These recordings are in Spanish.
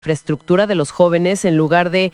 infraestructura de los jóvenes en lugar de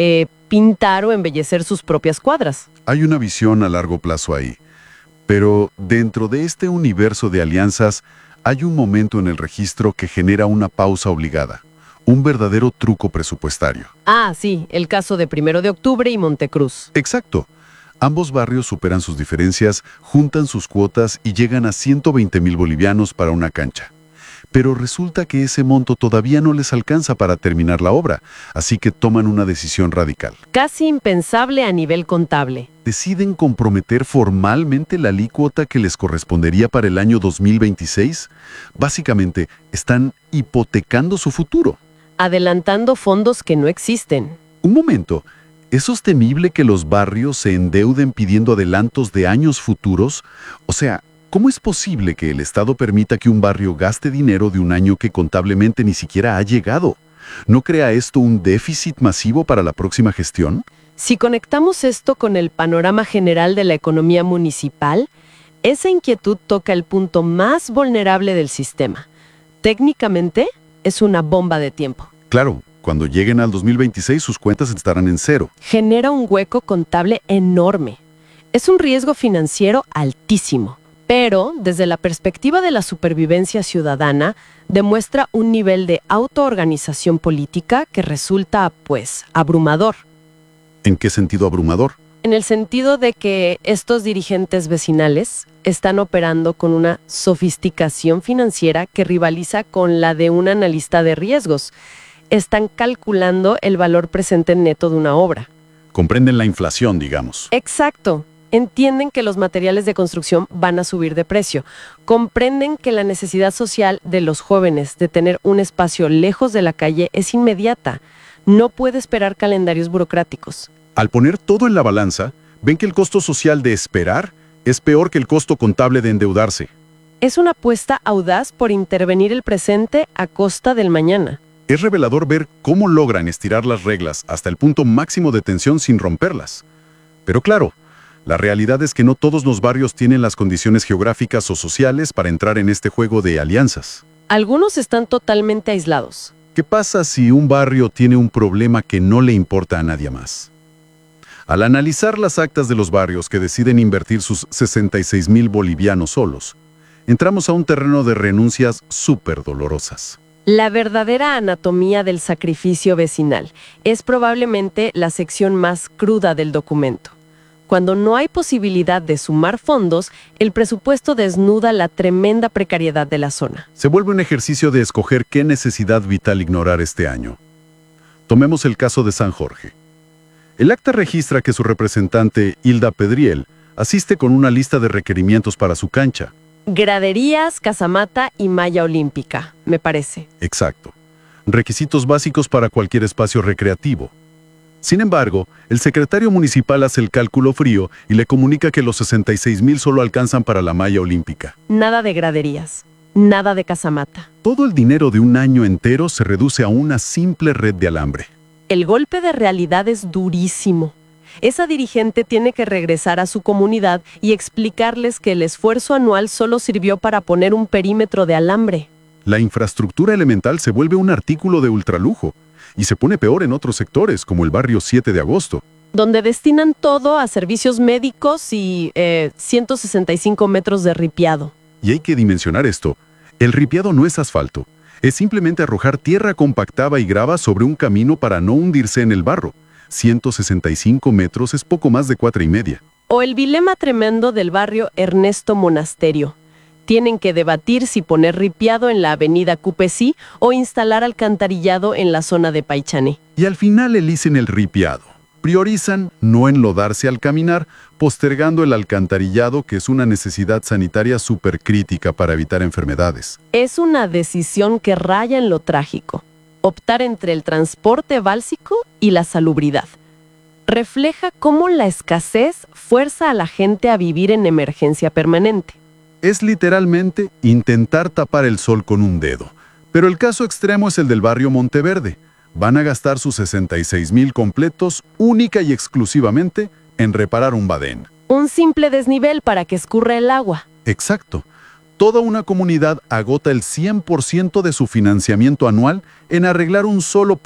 pintar o embellecer sus propias cuadras. Hay una visión a largo plazo ahí. Pero dentro de este universo de alianzas, hay un momento en el registro que genera una pausa obligada. Un verdadero truco presupuestario. Ah, sí, el caso de 1 de Octubre y Montecruz. Exacto. Ambos barrios superan sus diferencias, juntan sus cuotas y llegan a 120,000 bolivianos para una cancha. Pero resulta que ese monto todavía no les alcanza para terminar la obra, así que toman una decisión radical. Casi impensable a nivel contable. Deciden comprometer formalmente la alícuota que les correspondería para el año 2026. Básicamente, están hipotecando su futuro. Adelantando fondos que no existen. Un momento, ¿es sostenible que los barrios se endeuden pidiendo adelantos de años futuros? O sea, ¿cómo es posible que el Estado permita que un barrio gaste dinero de un año que contablemente ni siquiera ha llegado? ¿No crea esto un déficit masivo para la próxima gestión? Si conectamos esto con el panorama general de la economía municipal, esa inquietud toca el punto más vulnerable del sistema. Técnicamente, es una bomba de tiempo. Claro, cuando lleguen al 2026 sus cuentas estarán en cero. Genera un hueco contable enorme. Es un riesgo financiero altísimo. Pero, desde la perspectiva de la supervivencia ciudadana, demuestra un nivel de autoorganización política que resulta, abrumador. ¿En qué sentido abrumador? En el sentido de que estos dirigentes vecinales están operando con una sofisticación financiera que rivaliza con la de un analista de riesgos. Están calculando el valor presente neto de una obra. Comprenden la inflación, digamos. Exacto. Entienden que los materiales de construcción van a subir de precio. Comprenden que la necesidad social de los jóvenes de tener un espacio lejos de la calle es inmediata. No puede esperar calendarios burocráticos. Al poner todo en la balanza, ven que el costo social de esperar es peor que el costo contable de endeudarse. Es una apuesta audaz por intervenir el presente a costa del mañana. Es revelador ver cómo logran estirar las reglas hasta el punto máximo de tensión sin romperlas. Pero claro, la realidad es que no todos los barrios tienen las condiciones geográficas o sociales para entrar en este juego de alianzas. Algunos están totalmente aislados. ¿Qué pasa si un barrio tiene un problema que no le importa a nadie más? Al analizar las actas de los barrios que deciden invertir sus 66,000 bolivianos solos, entramos a un terreno de renuncias súper dolorosas. La verdadera anatomía del sacrificio vecinal es probablemente la sección más cruda del documento. Cuando no hay posibilidad de sumar fondos, el presupuesto desnuda la tremenda precariedad de la zona. Se vuelve un ejercicio de escoger qué necesidad vital ignorar este año. Tomemos el caso de San Jorge. El acta registra que su representante, Hilda Pedriel, asiste con una lista de requerimientos para su cancha. Graderías, casamata y malla olímpica, me parece. Exacto. Requisitos básicos para cualquier espacio recreativo. Sin embargo, el secretario municipal hace el cálculo frío y le comunica que los 66,000 solo alcanzan para la malla olímpica. Nada de graderías, nada de casamata. Todo el dinero de un año entero se reduce a una simple red de alambre. El golpe de realidad es durísimo. Esa dirigente tiene que regresar a su comunidad y explicarles que el esfuerzo anual solo sirvió para poner un perímetro de alambre. La infraestructura elemental se vuelve un artículo de ultralujo y se pone peor en otros sectores, como el barrio 7 de agosto. Donde destinan todo a servicios médicos y 165 metros de ripiado. Y hay que dimensionar esto. El ripiado no es asfalto. Es simplemente arrojar tierra compactada y grava sobre un camino para no hundirse en el barro. 165 metros es poco más de 4,5. O el dilema tremendo del barrio Ernesto Monasterio. Tienen que debatir si poner ripiado en la avenida Cupesí o instalar alcantarillado en la zona de Paichané. Y al final eligen el ripiado. Priorizan no enlodarse al caminar, postergando el alcantarillado, que es una necesidad sanitaria súper crítica para evitar enfermedades. Es una decisión que raya en lo trágico. Optar entre el transporte básico y la salubridad. Refleja cómo la escasez fuerza a la gente a vivir en emergencia permanente. Es literalmente intentar tapar el sol con un dedo. Pero el caso extremo es el del barrio Monteverde. Van a gastar sus 66,000 completos única y exclusivamente en reparar un badén. Un simple desnivel para que escurra el agua. Exacto. Toda una comunidad agota el 100% de su financiamiento anual en arreglar un solo